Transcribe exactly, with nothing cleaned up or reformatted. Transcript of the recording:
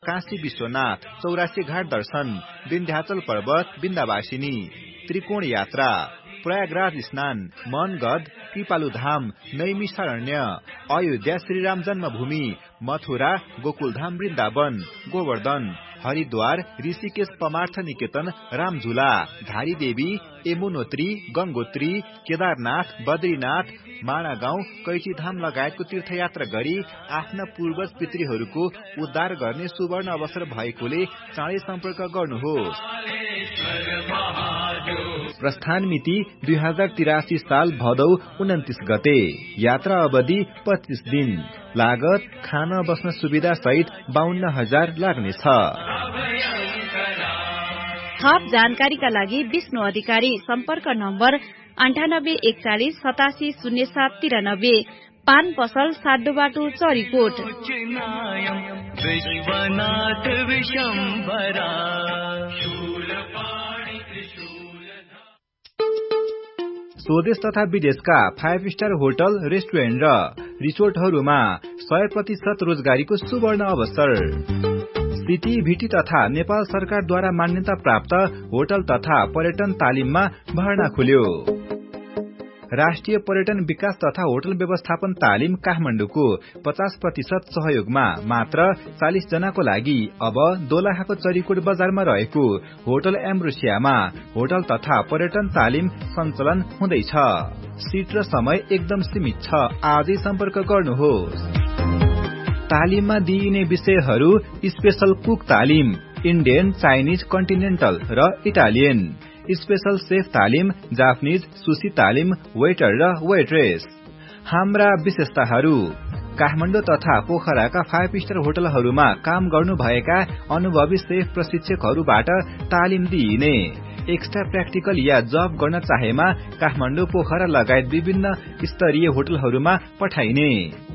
काशी विश्वनाथ, चौरासी घाट दर्शन, विन्ध्याचल पर्वत, विन्ध्यवासिनी, त्रिकोण यात्रा, प्रयागराज स्नान, मनगद, कृपालु धाम, नैमिषारण्य, अयोध्या श्रीराम जन्मभूमि, मथुरा, गोकुलधाम वृन्दावन, गोवर्धन, हरिद्वार, ऋषिकेश पमार्थ निकेतन, रामझुला, धारी देवी, यमुनोत्री, गंगोत्री, केदारनाथ, बद्रीनाथ, माणागाउँ, कैचीधाम लगायतको तीर्थयात्रा गरी आफ्ना पूर्वज पितृहरूको उद्धार गर्ने सुवर्ण अवसर भएकोले चाँडै सम्पर्क गर्नुहोस्। प्रस्थान मिति दुई हजार तिरासी साल भदौ उन्तिस गते। यात्रा अवधि पच्चीस दिन। लागत खान बस्न सुविधा सहित बाहन्न हजार लाग्नेछ। थप जानकारीका लागि विष्णु अधिकारी सम्पर्क नम्बर अन्ठानब्बे एकचालिस सतासी शून्य सात तिरानब्बे। पान पसल साडोबाटो चरीकोट। विश्वनाथ विशम्भरा। स्वदेश तथा विदेशका फाइभ स्टार होटल, रेस्टुरेन्ट र रिसोर्टहरूमा सय प्रतिशत रोजगारीको सुवर्ण अवसर। सिटी भिटी तथा नेपाल सरकारद्वारा मान्यता प्राप्त होटल तथा पर्यटन तालिममा भर्ना खुल्यो। राष्ट्रिय पर्यटन विकास तथा होटल व्यवस्थापन तालिम काठमाडौँको पचास प्रतिशत सहयोगमा मात्र चालिस जनाको लागि अब दोलखाको चरीकोट बजारमा रहेको होटल एम्ब्रोसियामा होटल तथा पर्यटन तालिम सञ्चालन हुँदैछ। सीट र समय एकदम सीमित छ। आजै सम्पर्क गर्नुहोस्। तालिममा दिइने विषयहरू स्पेशल कुक तालिम, इन्डियन, चाइनिज, कन्टिनेन्टल र इटालियन, स्पेशल सेफ तालिम, जापानिज, सुशी तालिम, वेटर र वेट्रेस। हाम्रा विशेषताहरू: काठमाडौँ तथा पोखराका फाइभ स्टार होटलहरूमा काम गर्नुभएका अनुभवी सेफ प्रशिक्षकहरूबाट तालिम दिइने। एक्स्ट्रा प्र्याक्टिकल या जब गर्न चाहेमा काठमाडौँ, पोखरा लगायत विभिन्न स्तरीय होटलहरूमा पठाइने।